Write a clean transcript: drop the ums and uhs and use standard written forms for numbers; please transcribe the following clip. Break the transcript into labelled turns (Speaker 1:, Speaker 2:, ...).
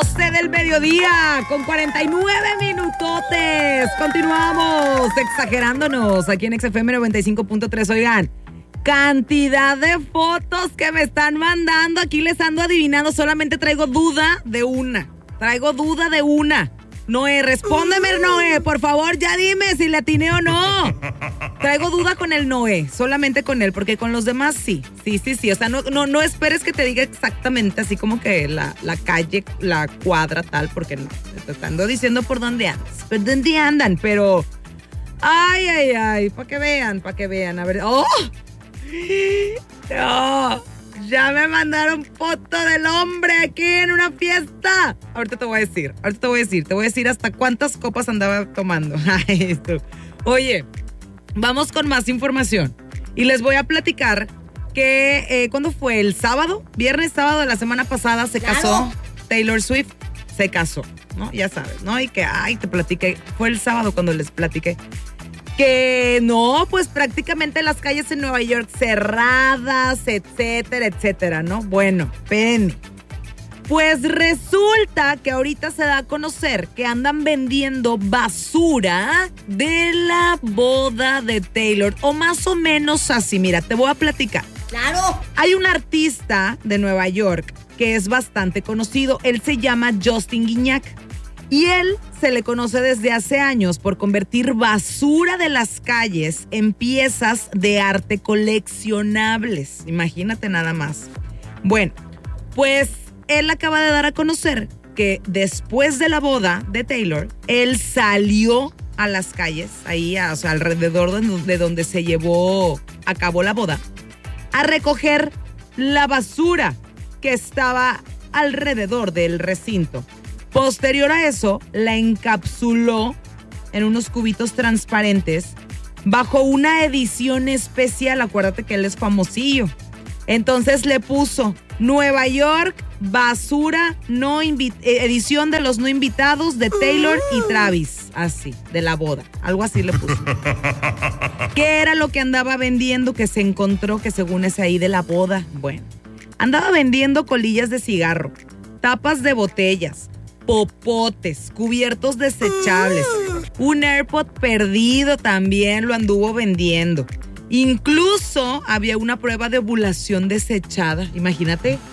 Speaker 1: 12 del mediodía, con 49 minutotes. Continuamos exagerándonos aquí en XFM 95.3. Oigan, cantidad de fotos que me están mandando. Aquí les ando adivinando. Solamente traigo duda de una. Noé, respóndeme, Noé. Por favor, ya dime si le atiné o no. Traigo duda con el Noé. Solamente con él, porque con los demás sí. Sí. O sea, no esperes que te diga exactamente así como que la calle, la cuadra, tal, porque no. Te ando diciendo por dónde andas. ¿Por dónde andan? Pero... Ay. Para que vean. A ver. ¡Oh! ¡No! Ya me mandaron foto del hombre aquí en una fiesta. Ahorita te voy a decir. Te voy a decir hasta cuántas copas andaba tomando. Ay, tú. Oye, vamos con más información. Y les voy a platicar que, ¿cuándo fue? ¿El sábado? Viernes, sábado de la semana pasada se casó Taylor Swift. Se casó, ¿no? Ya sabes, ¿no? Y que, te platiqué. Fue el sábado cuando les platiqué. Que no, pues prácticamente las calles en Nueva York cerradas, etcétera, ¿no? Bueno, Penny. Pues resulta que ahorita se da a conocer que andan vendiendo basura de la boda de Taylor. O más o menos así, mira, te voy a platicar.
Speaker 2: ¡Claro!
Speaker 1: Hay un artista de Nueva York que es bastante conocido. Él se llama Justin Guignac. Y él se le conoce desde hace años por convertir basura de las calles en piezas de arte coleccionables. Imagínate nada más. Bueno, pues él acaba de dar a conocer que después de la boda de Taylor, él salió a las calles, ahí, o sea, alrededor de donde se llevó a cabo la boda, a recoger la basura que estaba alrededor del recinto. Posterior a eso, la encapsuló en unos cubitos transparentes bajo una edición especial. Acuérdate que él es famosillo. Entonces le puso Nueva York, basura, edición de los no invitados de Taylor y Travis. Así, de la boda. Algo así le puso. ¿Qué era lo que andaba vendiendo que se encontró que según es ahí de la boda? Bueno, andaba vendiendo colillas de cigarro, tapas de botellas, popotes, cubiertos desechables. Un AirPod perdido también lo anduvo vendiendo. Incluso había una prueba de ovulación desechada. Imagínate,